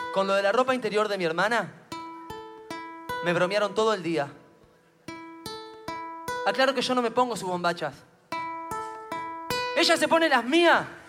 Con lo de la ropa interior de mi hermana, me bromearon todo el día. Aclaro que yo no me pongo sus bombachas. Ella se pone las mías